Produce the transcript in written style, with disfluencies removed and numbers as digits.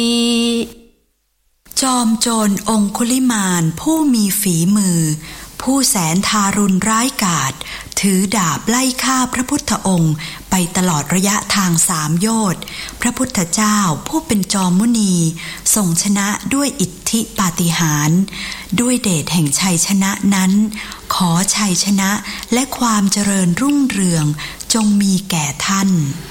จอมโจรองคุลิมานผู้มีฝีมือผู้แสนทารุณร้ายกาจถือดาบไล่ฆ่าพระพุทธองค์ไปตลอดระยะทาง3 โยชน์พระพุทธเจ้าผู้เป็นจอมมุนีทรงชนะด้วยอิทธิปาฏิหาริย์ด้วยเดชแห่งชัยชนะนั้นขอชัยชนะและความเจริญรุ่งเรืองจงมีแก่ท่าน